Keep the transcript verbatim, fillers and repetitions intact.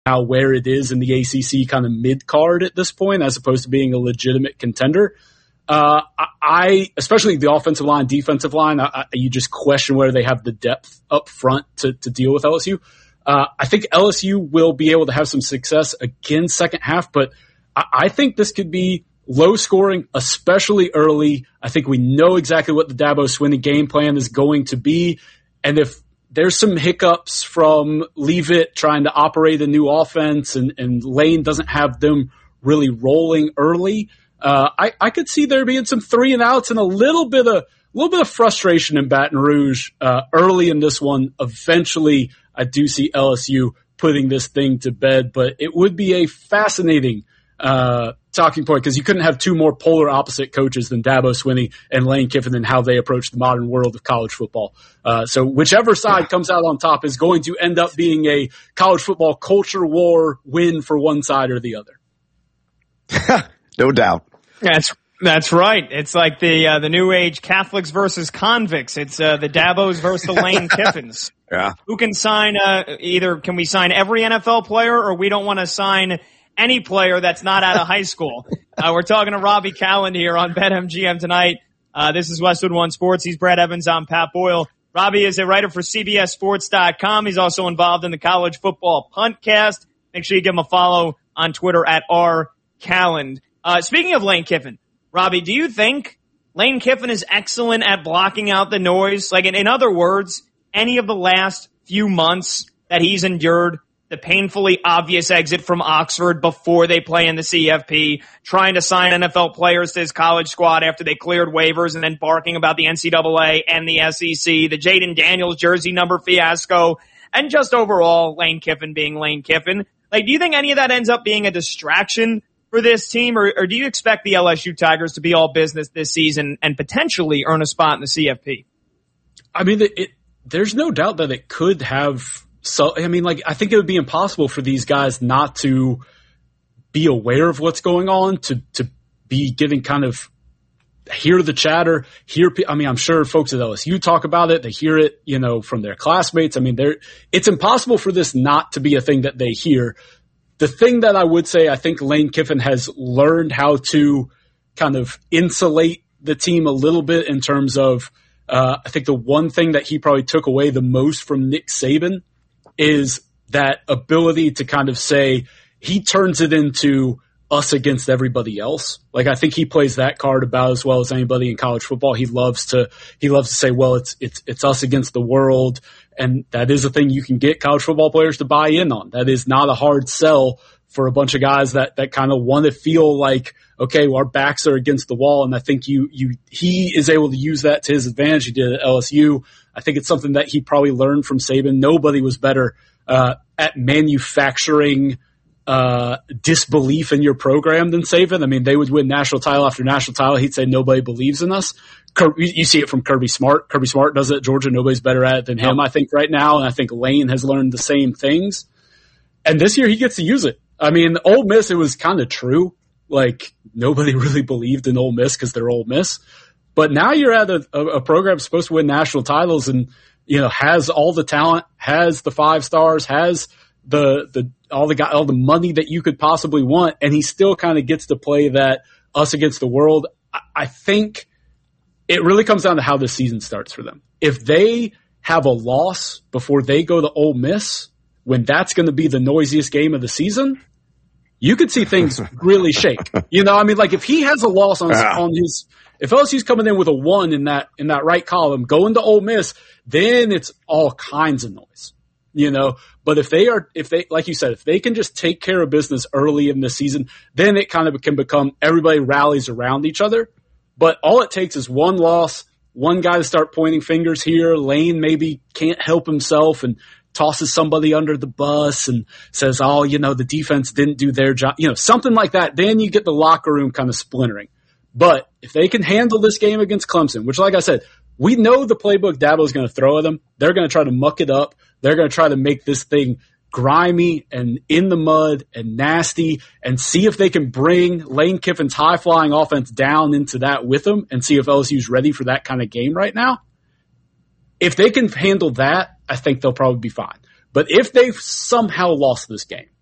now where it is in the A C C kind of mid-card at this point as opposed to being a legitimate contender. Uh, I, especially the offensive line, defensive line, I, I, you just question whether they have the depth up front to, to deal with L S U. Uh, I think L S U will be able to have some success again second half, but I, I think this could be low scoring, especially early. I think we know exactly what the Dabo Swinney game plan is going to be. And if there's some hiccups from Leavitt trying to operate a new offense and, and Lane doesn't have them really rolling early, uh, I, I could see there being some three and outs and a little bit of, a little bit of frustration in Baton Rouge, uh, early in this one. Eventually I do see L S U putting this thing to bed, but it would be a fascinating, uh, talking point because you couldn't have two more polar opposite coaches than Dabo Swinney and Lane Kiffin and how they approach the modern world of college football. Uh, so whichever side comes out on top is going to end up being a college football culture war win for one side or the other. No doubt. That's That's right. It's like the uh, the new age Catholics versus convicts. It's uh, the Dabos versus the Lane Kiffins. Yeah. Who can sign? Uh, either can we sign every N F L player, or we don't want to sign any player that's not out of high school. Uh, we're talking to Robbie Calland here on BetMGM tonight. Uh, this is Westwood One Sports. He's Brad Evans. I'm Pat Boyle. Robbie is a writer for C B S Sports dot com. He's also involved in the College Football Puntcast. Make sure you give him a follow on Twitter at R Calland. Uh, speaking of Lane Kiffin, Robbie, do you think Lane Kiffin is excellent at blocking out the noise? Like, in, in other words, any of the last few months that he's endured, the painfully obvious exit from Oxford before they play in the C F P, trying to sign N F L players to his college squad after they cleared waivers, and then barking about the N C double A and the S E C, the Jaden Daniels jersey number fiasco, and just overall Lane Kiffin being Lane Kiffin. Like, do you think any of that ends up being a distraction for this team, or, or do you expect the L S U Tigers to be all business this season and potentially earn a spot in the C F P? I mean, it, it, there's no doubt that it could have. So, I mean, like, I think it would be impossible for these guys not to be aware of what's going on, to, to be giving kind of hear the chatter, hear, I mean, I'm sure folks at L S U talk about it. They hear it, you know, from their classmates. I mean, they're, it's impossible for this not to be a thing that they hear. The thing that I would say, I think Lane Kiffin has learned how to kind of insulate the team a little bit in terms of, uh, I think the one thing that he probably took away the most from Nick Saban is that ability to kind of say, he turns it into us against everybody else. Like, I think he plays that card about as well as anybody in college football. He loves to, he loves to say, well, it's, it's, it's us against the world. And that is a thing you can get college football players to buy in on. That is not a hard sell for a bunch of guys that, that kind of want to feel like, okay, well, our backs are against the wall. And I think you, you, he is able to use that to his advantage. He did at L S U. I think it's something that he probably learned from Saban. Nobody was better, uh, at manufacturing, uh, disbelief in your program than Saban. I mean, they would win national title after national title. He'd say, nobody believes in us. You see it from Kirby Smart. Kirby Smart does it at Georgia. Nobody's better at it than him, I think, right now. And I think Lane has learned the same things. And this year he gets to use it. I mean, Ole Miss, it was kind of true. Like, nobody really believed in Ole Miss because they're Ole Miss. But now you're at a, a, a program supposed to win national titles and, you know, has all the talent, has the five stars, has the, the, all the all the money that you could possibly want. And he still kind of gets to play that us against the world. I, I think it really comes down to how this season starts for them. If they have a loss before they go to Ole Miss, when that's going to be the noisiest game of the season, you could see things really shake. You know, I mean, like, if he has a loss on, yeah. on his, if L S U's coming in with a one in that, in that right column, going to Ole Miss, then it's all kinds of noise, you know. But if they are, if they, like you said, if they can just take care of business early in the season, then it kind of can become everybody rallies around each other. But all it takes is one loss, one guy to start pointing fingers here. Lane maybe can't help himself and tosses somebody under the bus and says, oh, you know, the defense didn't do their job, you know, something like that. Then you get the locker room kind of splintering. But if they can handle this game against Clemson, which, like I said, we know the playbook Dabo's going to throw at them. They're going to try to muck it up. They're going to try to make this thing grimy and in the mud and nasty and see if they can bring Lane Kiffin's high-flying offense down into that with them and see if L S U's ready for that kind of game right now. If they can handle that, I think they'll probably be fine. But if they've somehow lost this game,